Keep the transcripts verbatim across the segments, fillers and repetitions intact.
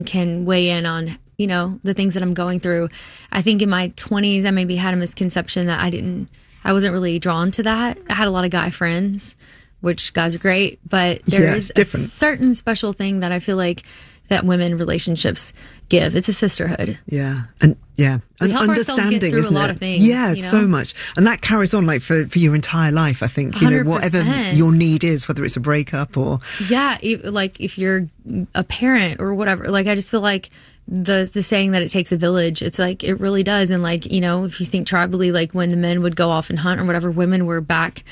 can weigh in on, you know, the things that I'm going through. I think in my twenties, I maybe had a misconception that I didn't, I wasn't really drawn to that. I had a lot of guy friends, which guys are great, but there yeah, is different. a certain special thing that I feel like that women relationships give. It's a sisterhood. Yeah. And yeah. We and help ourselves understanding, get through isn't a lot it? of things. Yeah, you know? so much. And that carries on like for, for your entire life, I think. You know, whatever one hundred percent. your need is, whether it's a breakup or Yeah, if, like if you're a parent or whatever, like I just feel like the the saying that it takes a village, it's like it really does. And like, you know, if you think tribally, like when the men would go off and hunt or whatever, women were back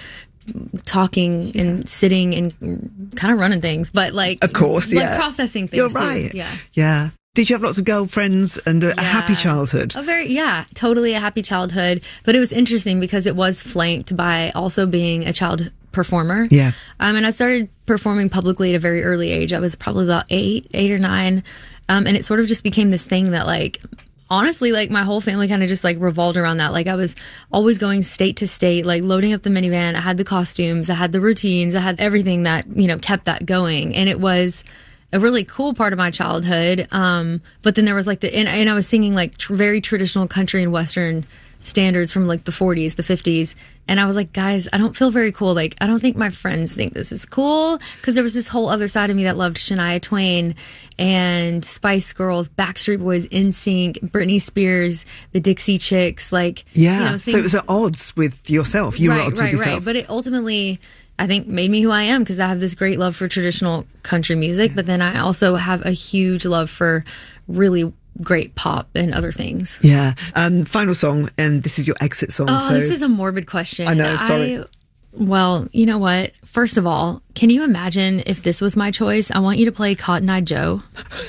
talking and sitting and kind of running things, but like of course, yeah, like processing things. You're too. right. Yeah, yeah. Did you have lots of girlfriends and a, yeah. a happy childhood? A very yeah, totally a happy childhood. But it was interesting because it was flanked by also being a child performer. Yeah. Um, and I started performing publicly at a very early age. I was probably about eight, eight or nine. Um, and it sort of just became this thing that like, honestly, like my whole family kind of just like revolved around that. Like I was always going state to state, like loading up the minivan. I had the costumes, I had the routines, I had everything that, you know, kept that going. And it was a really cool part of my childhood. Um, but then there was like the, and, and I was singing like tr- very traditional country and Western standards from like the forties, the fifties. And I was like, guys, I don't feel very cool. Like, I don't think my friends think this is cool. Because there was this whole other side of me that loved Shania Twain and Spice Girls, Backstreet Boys, N Sync, Britney Spears, the Dixie Chicks. Like, yeah. You know, things, so it was at odds with yourself. You right, were at odds right, with yourself. Right. But it ultimately, I think, made me who I am because I have this great love for traditional country music. Yeah. But then I also have a huge love for really great pop and other things. Yeah. Um, final song, and this is your exit song. Oh, so. This is a morbid question. I know, sorry. I, well, you know what? First of all, can you imagine if this was my choice? I want you to play Cotton Eye Joe.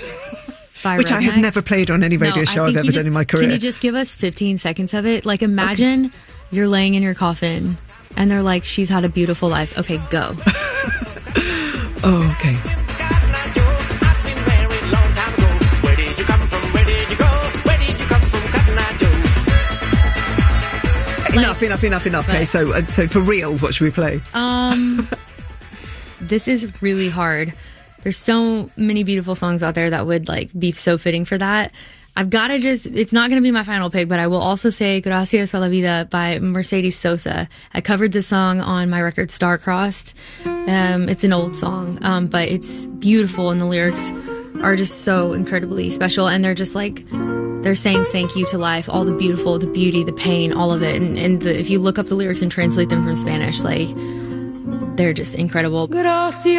By Which I have Redneck. never played on any radio no, show I've ever just, done in my career. Can you just give us fifteen seconds of it? Like, imagine okay. you're laying in your coffin and they're like, she's had a beautiful life. Okay, go. Oh, okay. Like, enough, enough, enough, enough. But, okay, so uh, so for real, what should we play? Um, this is really hard. There's so many beautiful songs out there that would like be so fitting for that. I've got to just, it's not going to be my final pick, but I will also say Gracias a la Vida by Mercedes Sosa. I covered this song on my record Star-Crossed. Um, it's an old song, um, but it's beautiful and the lyrics are just so incredibly special. And they're just like, they're saying thank you to life, all the beautiful, the beauty, the pain, all of it. And, and the, if you look up the lyrics and translate them from Spanish, like, they're just incredible. Gracias.